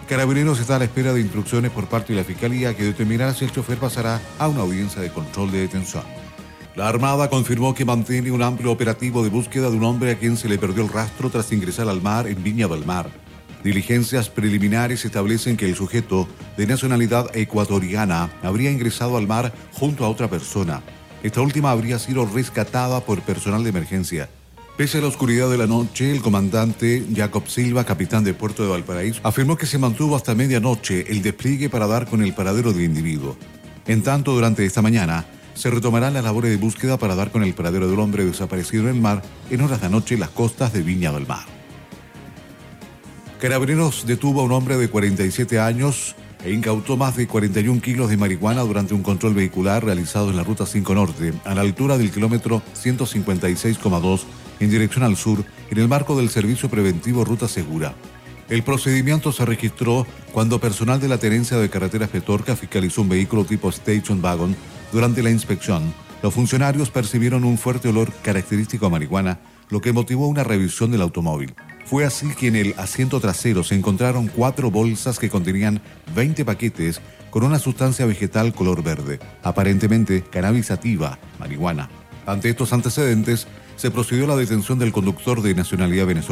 Carabineros está a la espera de instrucciones por parte de la Fiscalía que determinará si el chofer pasará a una audiencia de control de detención. La Armada confirmó que mantiene un amplio operativo de búsqueda de un hombre a quien se le perdió el rastro tras ingresar al mar en Viña del Mar. Diligencias preliminares establecen que el sujeto, de nacionalidad ecuatoriana, habría ingresado al mar junto a otra persona. Esta última habría sido rescatada por personal de emergencia. Pese a la oscuridad de la noche, el comandante Jacob Silva, capitán de Puerto de Valparaíso, afirmó que se mantuvo hasta medianoche el despliegue para dar con el paradero del individuo. En tanto, durante esta mañana, se retomarán las labores de búsqueda para dar con el paradero del hombre desaparecido en el mar en horas de anoche en las costas de Viña del Mar. Carabineros detuvo a un hombre de 47 años e incautó más de 41 kilos de marihuana durante un control vehicular realizado en la Ruta 5 Norte, a la altura del kilómetro 156,2 en dirección al sur, en el marco del servicio preventivo Ruta Segura. El procedimiento se registró cuando personal de la Tenencia de Carreteras Petorca fiscalizó un vehículo tipo Station Wagon. Durante la inspección, los funcionarios percibieron un fuerte olor característico a marihuana, lo que motivó una revisión del automóvil. Fue así que en el asiento trasero se encontraron 4 bolsas que contenían 20 paquetes con una sustancia vegetal color verde, aparentemente cannabis sativa, marihuana. Ante estos antecedentes, se procedió a la detención del conductor de nacionalidad venezolana.